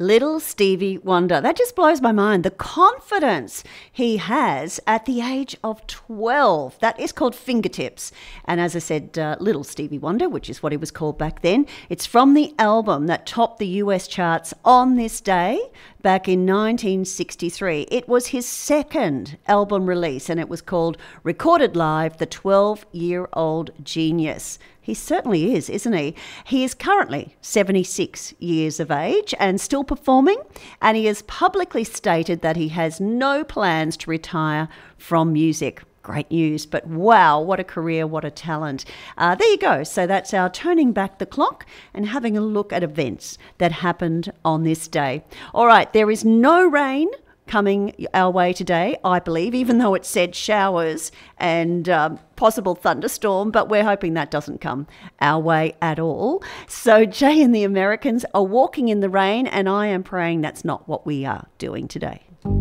Little Stevie Wonder. That just blows my mind. The confidence he has at the age of 12. That is called Fingertips. And as I said, Little Stevie Wonder, which is what he was called back then. It's from the album that topped the US charts on this day back in 1963. It was his second album release and it was called Recorded Live, The 12-Year-Old Genius. He certainly is, isn't he? He is currently 76 years of age and still performing, and he has publicly stated that he has no plans to retire from music. Great news, but wow, what a career, what a talent. There you go. So that's our turning back the clock and having a look at events that happened on this day. All right, there is no rain coming our way today, I believe, even though it said showers and possible thunderstorm, but we're hoping that doesn't come our way at all. So Jay and the Americans are walking in the rain, and I am praying that's not what we are doing today.